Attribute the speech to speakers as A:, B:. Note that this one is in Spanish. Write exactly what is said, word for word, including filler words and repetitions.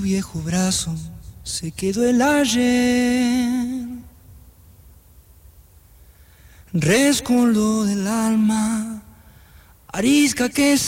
A: viejo brazo se quedó el ayer. Rescoldo del alma, arisca que